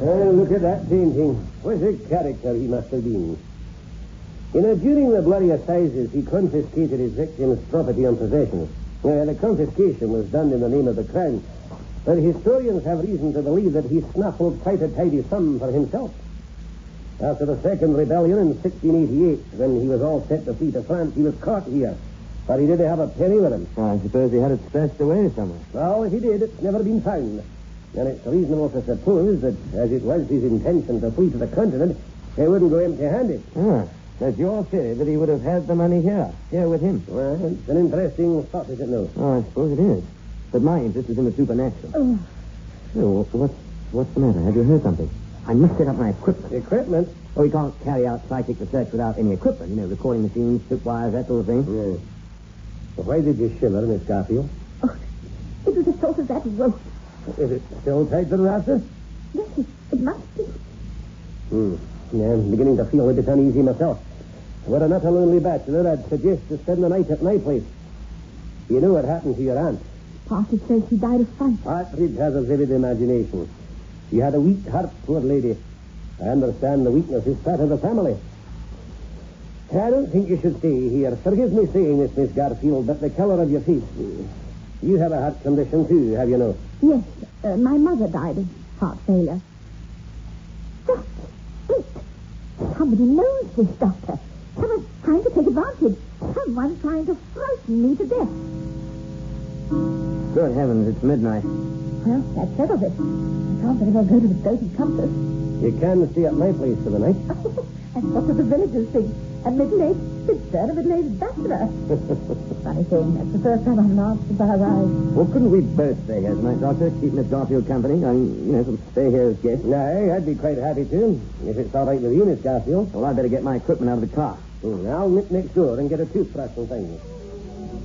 Look at that painting. What a character he must have been. During the bloody assizes, he confiscated his victim's property and possessions. The confiscation was done in the name of the crown. But historians have reason to believe that he snuffled quite a tidy sum for himself. After the second rebellion in 1688, when he was all set to flee to France, he was caught here. But he didn't have a penny with him. I suppose he had it stashed away somewhere. Well, if he did, it's never been found. And it's reasonable to suppose that, as it was his intention to flee to the continent, he wouldn't go empty-handed. That's your theory that he would have had the money here with him. Well, it's an interesting thought, is it no? Oh, I suppose it is. But my interest is in the supernatural. So, what's the matter? Have you heard something? I must set up my equipment. Equipment? Oh, we can't carry out psychic research without any equipment. Recording machines, tripwires, that sort of thing. Yes. Well, why did you shiver, Miss Garfield? Oh, it was the sort of that rope. Is it still tight to the rafter? Yes, it must be. Yeah, I'm beginning to feel a bit uneasy myself. Were I not a lonely bachelor, I'd suggest to spend the night at my place. You know what happened to your aunt? Partridge says she died of fright. Partridge has a vivid imagination. She had a weak heart, poor lady. I understand the weakness is part of the family. I don't think you should stay here. Forgive me saying this, Miss Garfield, but the color of your face... You have a heart condition, too, have you no? Yes, my mother died of heart failure. Just it. Somebody knows this, Doctor. Someone's trying to take advantage. Someone's trying to frighten me to death. Good heavens, it's midnight. Well, that settles it. I can't very well go to the Goat and Compass. You can stay at my place for the night. And what do the villagers think? A middle-aged spinster and a middle-aged bachelor. Funny thing, that's the first time I'm asked if I arrive. Well, couldn't we both stay here tonight, Doctor? Keep Miss Garfield company. I mean, stay here as guests. No, I'd be quite happy to, if it's all right with you, Miss Garfield. Well, I'd better get my equipment out of the car. I'll nip next door and get a toothbrush and things.